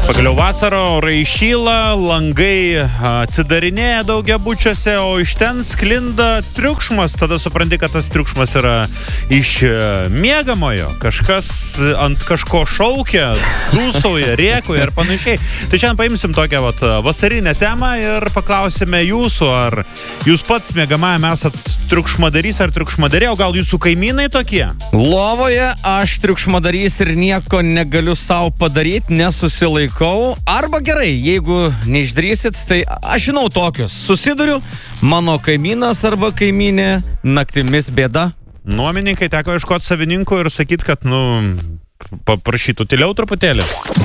Pagaliau vasaro, orai šyla, langai atsidarinėja daugiabučiuose, o iš ten sklinda triukšmas. Tada supranti, kad tas triukšmas yra iš miegamojo. Kažkas ant kažko šaukia, dūsauja, rėkuoja ir panašiai. Tai šiandien paimsim tokią vasarinę temą ir paklausime jūsų, ar jūs pats miegamajame esat triukšmadarys ar triukšmadarė, o gal jūsų kaimynai tokie? Lovoje aš triukšmadarys ir nieko negaliu savo padaryti, nesusilaikau. Arba gerai, jeigu neišdrįsit, tai aš žinau tokius. Susiduriu, mano kaimynas arba kaimynė, naktimis bėda. Nuomininkai teko ieškoti savininkų ir sakyti, kad, paprašytų tyliau truputėlį.